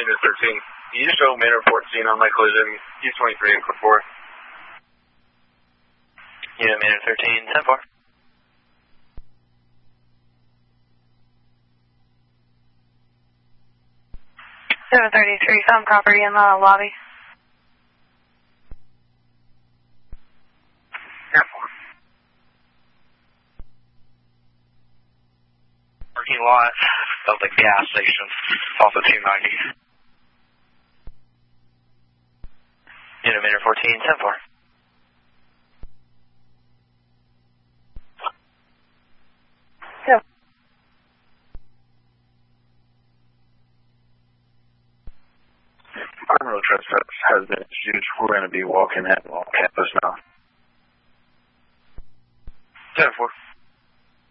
Unit 13. You show main report seen on my collision, East 23 and 4. Unit Unit 13, 10-4. 733, found property in the lobby. Parking lot of the gas station off of 290. Unit Meter 14, 10-4. Yeah. Criminal trespass has been issued. We're going to be walking at campus now. 10-4.